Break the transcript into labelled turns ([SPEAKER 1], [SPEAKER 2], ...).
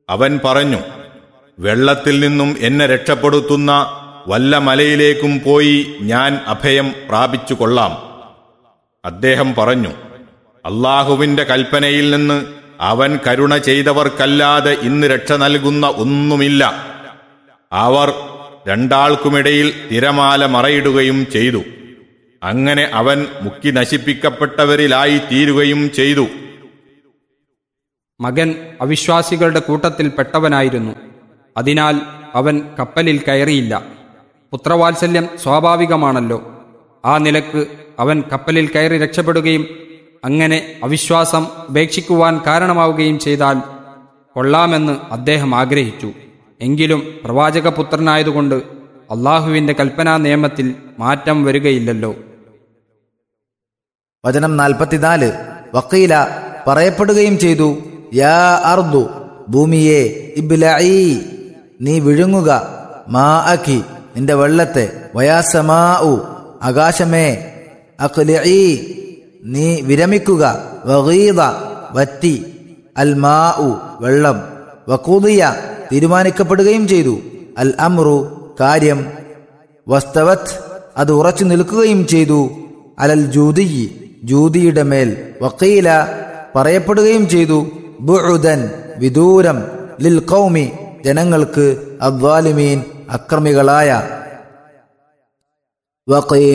[SPEAKER 1] അവൻ പറഞ്ഞു, വെള്ളത്തിൽ നിന്നും എന്നെ രക്ഷപ്പെടുത്തുന്ന വല്ല മലയിലേക്കും പോയി ഞാൻ അഭയം പ്രാപിച്ചു കൊള്ളാം. അദ്ദേഹം പറഞ്ഞു, അല്ലാഹുവിന്റെ കൽപ്പനയിൽ നിന്ന് അവൻ കരുണ ചെയ്തവർക്കല്ലാതെ ഇന്ന് രക്ഷ നൽകുന്ന ഒന്നുമില്ല. അവർ രണ്ടാൾക്കുമിടയിൽ തിരമാല മറയിടുകയും ചെയ്തു. അങ്ങനെ അവൻ മുക്കി നശിപ്പിക്കപ്പെട്ടവരിലായി തീരുകയും ചെയ്തു.
[SPEAKER 2] മകൻ അവിശ്വാസികളുടെ കൂട്ടത്തിൽ പെട്ടവനായിരുന്നു. അതിനാൽ അവൻ കപ്പലിൽ കയറിയില്ല. പുത്രവാത്സല്യം സ്വാഭാവികമാണല്ലോ. ആ നിലക്ക് അവൻ കപ്പലിൽ കയറി രക്ഷപ്പെടുകയും അങ്ങനെ അവിശ്വാസം ഉപേക്ഷിക്കുവാൻ കാരണമാവുകയും ചെയ്താൽ കൊള്ളാമെന്ന് അദ്ദേഹം ആഗ്രഹിച്ചു. എങ്കിലും പ്രവാചകപുത്രനായതുകൊണ്ട് അള്ളാഹുവിന്റെ കൽപ്പനാ നിയമത്തിൽ മാറ്റം വരികയില്ലല്ലോ.
[SPEAKER 3] വചനം 44. വഖീല പറയപ്പെടുകയും ചെയ്തു, യാ അർദു ഭൂമിയെ, ഇബ്ലഈ നീ വിഴുങ്ങുക, മാഅകി നിന്റെ വെള്ളത്തെ, വയാ സമാഉ ആകാശമേ, അഖ്ലിഈ നീ വിരമിക്കുക, വഗീദ വറ്റി, അൽ മാഉ വെള്ളം, വഖുദിയ തീരുമാനിക്കപ്പെടുകയും ചെയ്തു, അൽ അംറു കാര്യം, വസ്തവത് അത് ഉറച്ചു നിൽക്കുകയും ചെയ്തു, അലൽ ജൂദി ജൂദിയുടെ മേൽ, വഖീല പറയപ്പെടുകയും ചെയ്തു, ബുഉദൻ വിദൂരം, ലിൽ ഖൗമി ജനങ്ങൾക്ക്, അദ്വാലിമീൻ അക്രമികളായ.